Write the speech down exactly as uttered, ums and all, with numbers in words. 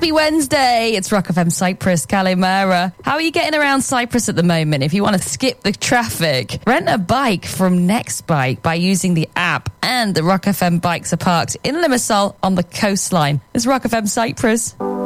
Happy Wednesday. It's Rock F M Cyprus, Kalimera. How are you getting around Cyprus at the moment? If you want to skip the traffic, rent a bike from Nextbike by using the app, and the Rock F M bikes are parked in Limassol on the coastline. It's Rock F M Cyprus.